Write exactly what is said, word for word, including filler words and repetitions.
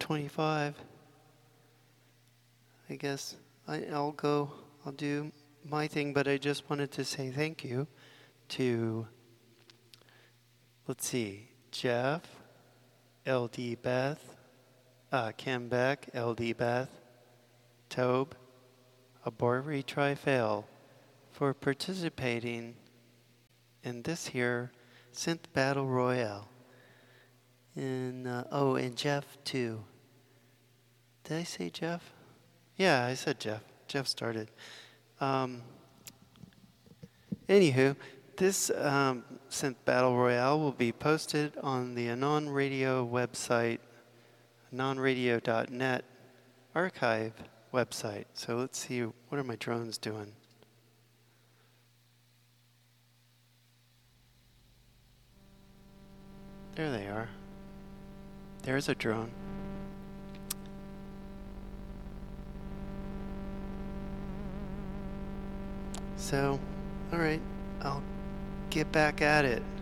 twenty-five. I guess I, I'll go, I'll do my thing, but I just wanted to say thank you to, let's see, Jeff, L D Beth, uh, Kim Beck, L D Beth, Tobe, Abort Retry Fail, for participating in this here Synth Battle Royale. And, uh, oh, and Jeff, too. Did I say Jeff? Yeah, I said Jeff. Jeff started. Um, anywho, this um, Synth Battle Royale will be posted on the Anon Radio website, anon radio dot net archive website. So let's see, what are my drones doing? There they are. There's a drone. So, all right, I'll get back at it.